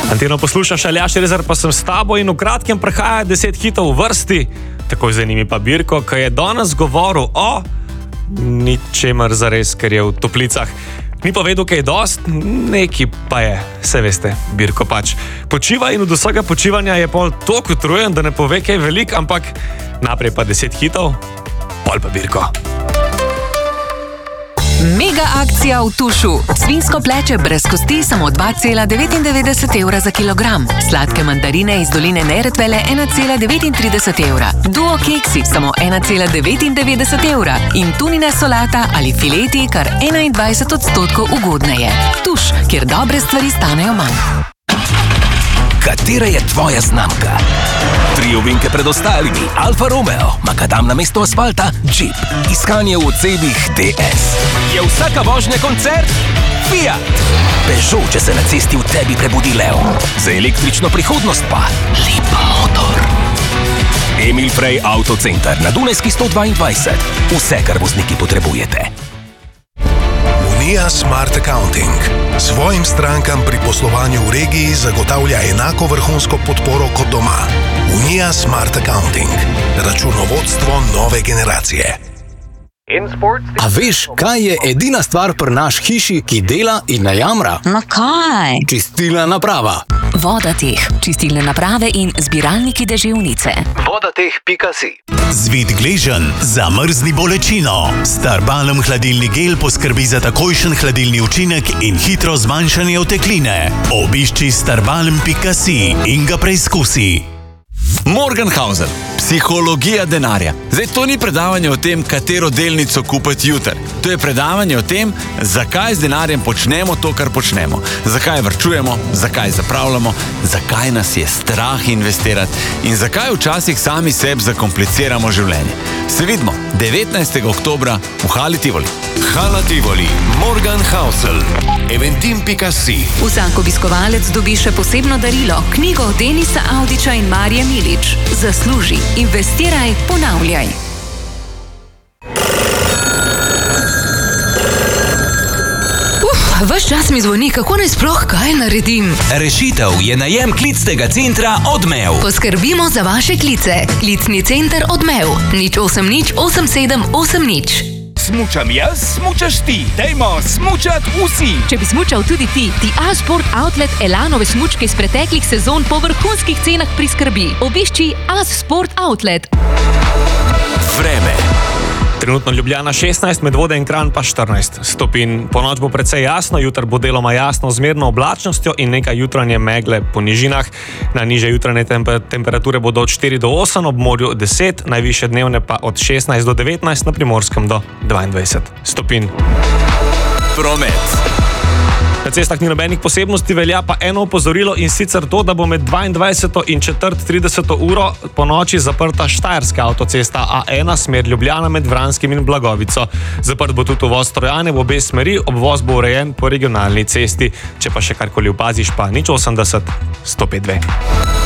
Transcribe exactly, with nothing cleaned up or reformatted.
Anteno poslušaš, Aljaž Rezar pa sem s tabo in v kratkem prehaja deset hitov v vrsti. Takoj za njimi pa Birko, ki je danes govoril o ničemer zares, ker je v toplicah. Ni pa vedel, kaj je dost, neki pa je, se veste, Birko pač. Počiva in od vsega počivanja je pol toliko utrujen, da ne pove kaj velik, ampak naprej pa deset hitov, pol pa Birko. Mega akcija v Tušu. Svinjsko pleče brez kosti samo dva cela devetindevetdeset evra za kilogram. Sladke mandarine iz doline Neretvele ena cela devetintrideset evra. Duo keksi samo ena cela devetindevetdeset evra. In tunina solata ali fileti kar enaindvajset odstotkov ugodneje. Tuš, kjer dobre stvari stanejo manj. Katera je tvoja znamka? Tri ovinke pred ostalimi. Alfa Romeo, makadam na mesto asfalta, Jeep. Iskanje v odsebih D S. Je vsaka vožnja koncert? Fiat. Peugeot, če se na cesti v tebi prebudi lev. Za električno prihodnost pa Lep motor. Emil Frey Autocenter na Dunajski sto dvaindvajset. Vse, kar vozniki potrebujete. Unija Smart Accounting svojim strankam pri poslovanju v regiji zagotavlja enako vrhunsko podporo kot doma. Unija Smart Accounting. Računovodstvo nove generacije. A veš, kaj je edina stvar pri naš hiši, ki dela in ne jamra? No kaj? Čistilna naprava. Vodateh, čistilne naprave in zbiralniki deževnice. vodateh pika si. Zvit gležen, zamrzni bolečino. Starbalm hladilni gel poskrbi za takojšen hladilni učinek in hitro zmanjšanje otekline. Obišči starbalm pika si in ga preizkusi. Morgenhausen, psihologija denarja. Zdaj, to ni predavanje o tem, katero delnico kupiti jutri. To je predavanje o tem, zakaj z denarjem počnemo to, kar počnemo. Zakaj varčujemo, zakaj zapravljamo, zakaj nas je strah investirati in zakaj včasih sami sebi zakompliciramo življenje. Se vidimo devetnajstega oktobra v Hali Tivoli. Hala Tivoli, Morgenhausen, eventim pika si. Vsak obiskovalec dobi še posebno darilo, knjigo Denisa Avdića in Marije Milič. Zasluži, investiraj, ponavljaj. Uf, ves čas mi zvoni, kako naj sploh kaj naredim. Rešitev je najem klicnega centra Odmev. Poskrbimo za vaše klice. Klicni center Odmev. nič osem nič osem sedem osem nič. Smučam jaz, smučaš ti. Dajmo smučat vsi. Če bi smučal tudi ti, ti A-Sport Outlet Elanove smučke iz preteklih sezon po vrhunskih cenah priskrbi. Obišči A-Sport Outlet. Vreme. Trenutno Ljubljana šestnajst, Medvode in Kranj pa štirinajst stopinj. Ponoč bo precej jasno, jutr bo deloma jasno z zmerno oblačnostjo in nekaj jutranje megle po nižinah. Najnižje jutranje temper temperature bodo od štiri do osem, ob morju deset, najvišje dnevne pa od šestnajst do devetnajst, na Primorskem do dvaindvajset stopinj. Promet. Na cestah ni nobenih posebnosti, velja pa eno opozorilo in sicer to, da bo med dvaindvajseto in četrt trideseto uro po noči zaprta štajerska avtocesta A ena smer Ljubljana med Vranskim in Blagovico. Zaprt bo tudi uvoz Trojane v obe smeri, obvoz bo urejen po regionalni cesti. Če pa še karkoli opaziš, pa nič osemdeset sto pet dve.